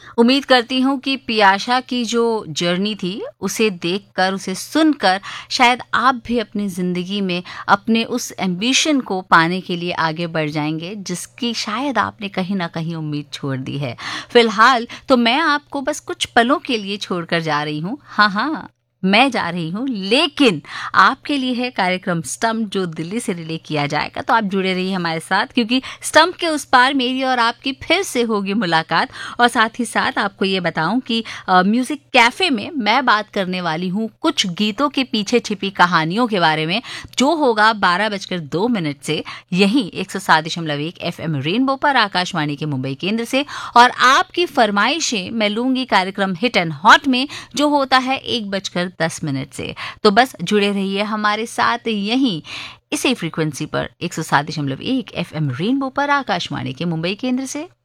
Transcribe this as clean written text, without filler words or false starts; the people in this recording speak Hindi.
उम्मीद करती हूँ कि पियासा की जो जर्नी थी उसे देखकर, उसे सुनकर शायद आप भी अपनी ज़िंदगी में अपने उस एम्बिशन को पाने के लिए आगे बढ़ जाएँगे, जिसकी शायद आपने कहीं न कहीं उम्मीद छोड़ दी है। फ़िलहाल तो मैं आपको बस कुछ पलों के लिए छोड़कर जा रही हूँ। हाँ, हाँ, मैं जा रही हूँ, लेकिन आपके लिए है कार्यक्रम स्टंप जो दिल्ली से रिले किया जाएगा, तो आप जुड़े रहिए हमारे साथ क्योंकि स्टंप के उस पार मेरी और आपकी फिर से होगी मुलाकात। और साथ ही साथ आपको ये बताऊं कि म्यूजिक कैफे में मैं बात करने वाली हूँ कुछ गीतों के पीछे छिपी कहानियों के बारे में, जो होगा 12:02 से यहीं 107.1 एफएम रेनबो पर आकाशवाणी के मुंबई केंद्र से। और आपकी फरमाइशें मैं लूंगी कार्यक्रम हिट एंड हॉट में, जो होता है 1:10 से। तो बस जुड़े रहिए हमारे साथ यहीं इसी फ्रीक्वेंसी पर 107.1 एफएम रेनबो पर आकाशवाणी के मुंबई केंद्र से।